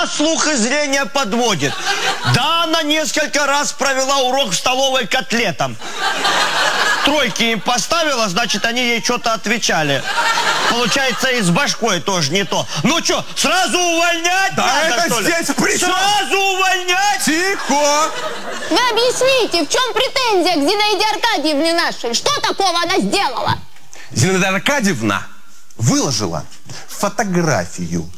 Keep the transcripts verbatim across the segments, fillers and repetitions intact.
Да, слух и зрение подводит. Да, она несколько раз провела урок в столовой котлетом. Тройки им поставила, значит, они ей что-то отвечали. Получается, и с башкой тоже не то. Ну что, сразу увольнять Да надо, это что ли? здесь при чем? Сразу увольнять? Тихо! Вы объясните, в чем претензия к Зинаиде Аркадьевне нашей? Что такого она сделала? Зинаида Аркадьевна выложила фотографию.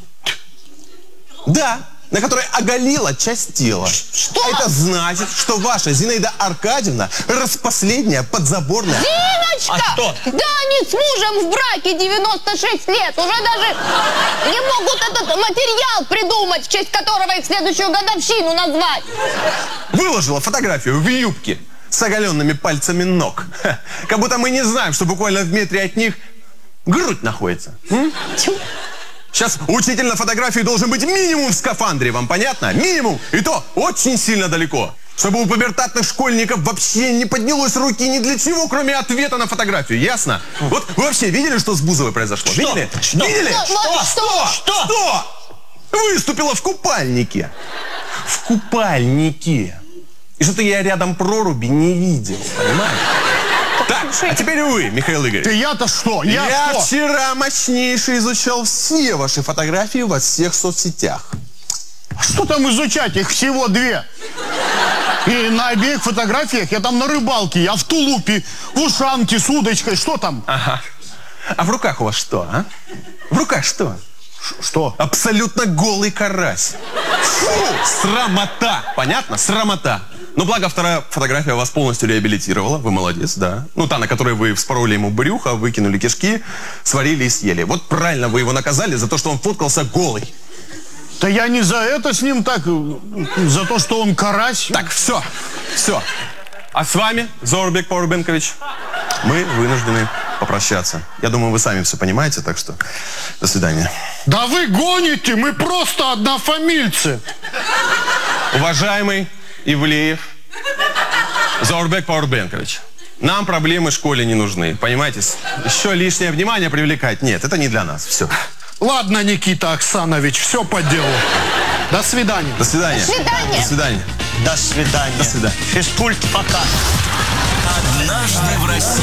Да, на которой оголила часть тела. Что? Это значит, что ваша Зинаида Аркадьевна распоследняя подзаборная. Зиночка! А что? Да они с мужем в браке девяносто шесть лет. Уже даже не могут этот материал придумать, в честь которого их следующую годовщину назвать. Выложила фотографию в юбке с оголенными пальцами ног. Ха, как будто мы не знаем, что буквально в метре от них грудь находится. М? Сейчас учитель на фотографии должен быть минимум в скафандре, вам понятно? Минимум. И то очень сильно далеко. Чтобы у пубертатных школьников вообще не поднялось руки ни для чего, кроме ответа на фотографию. Ясно? Вот вы вообще видели, что с Бузовой произошло? Что? Видели? Что? Видели? Что? Что? Что? Что? Выступила в купальнике. В купальнике. И что-то я рядом проруби не видел, понимаете? Так, а теперь вы, Михаил Игоревич. Ты я-то что? Я, Я что? вчера мощнейше изучал все ваши фотографии во всех соцсетях. Что там изучать? Их всего две. И на обеих фотографиях я там на рыбалке, я в тулупе, в ушанке с удочкой. Что там? Ага. А в руках у вас что, а? В руках что? Что? Абсолютно голый карась. Фу, срамота. Понятно? Срамота. Но благо вторая фотография вас полностью реабилитировала. Вы молодец, да. Ну, та, на которой вы вспороли ему брюхо, выкинули кишки, сварили и съели. Вот правильно вы его наказали за то, что он фоткался голый. Да я не за это с ним так, за то, что он карась. Так, все, все. А с вами, Зорбек Порубенкович, мы вынуждены попрощаться. Я думаю, вы сами все понимаете, так что до свидания. Да вы гоните, мы просто однофамильцы. Уважаемый Ивлеев Зорбек Порубенкович, нам проблемы в школе не нужны, понимаете? Еще лишнее внимание привлекать нет, это не для нас, все. Ладно, Никита Оксанович, все по делу. До свидания. До свидания. До свидания. До свидания. До свидания. До свидания. Физкульт пока. Однажды в России.